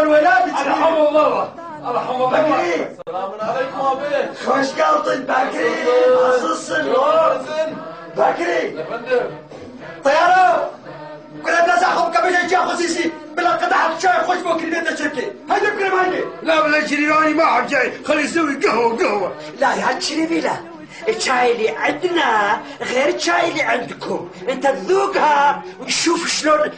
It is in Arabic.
ولادك. رحم الله رحم الله. بكري السلام عليكم ابي. خوش geldin Bekri. Nasılsın oğlum? Bekri. efendim. طيارة كنا بنزعهم كبجة جا خصيصي بلا قطعة شاي خوش بكري بيت شركة. هيدي بكري ماني. لا ولا شريراني ما حب جاي، خلي يسوي قهوة. لا يا هالشريبي لا. الشاي اللي عندنا غير الشاي اللي عندكم. انت تذوقها وتشوف شلون